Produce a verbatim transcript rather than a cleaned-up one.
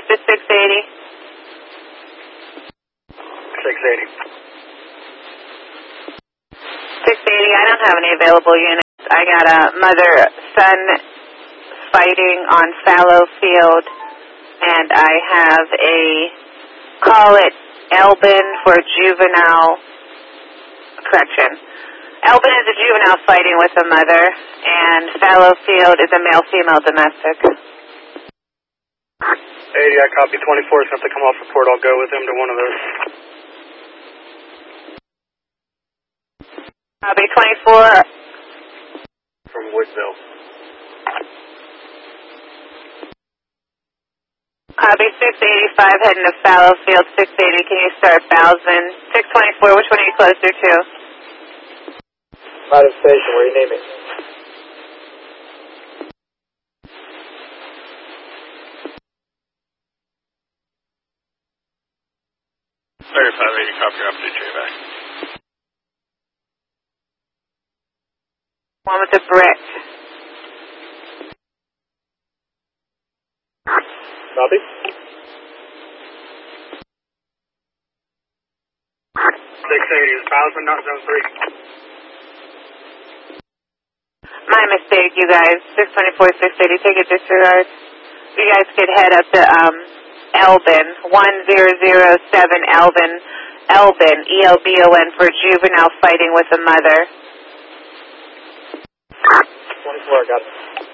to six eighty. six eighty. six eighty, I don't have any available units. I got a mother-son fighting on fallow field, and I have a call it Elbin for juvenile correction. Elbin is a juvenile fighting with a mother, and fallow field is a male-female domestic. eighty, I copy. twenty-four is going to have to come off report. I'll go with him to one of those. Copy, twenty-four. From Woodville. Copy, six eighty-five heading to fallow field, six eighty. Can you start Bowsman? six twenty-four, which one are you closer to? Out of station, where are you naming? thirty-five eighty, copy, update J back. One with the brick. Copy. six eighty is Bowsman, not zone three. My mistake, you guys. six twenty-four, six eighty, take a disregard. You guys could head up to um, Elbin, one zero zero seven Elbin, Elbin, E L B O N, for juvenile fighting with a mother. twenty-four, got it.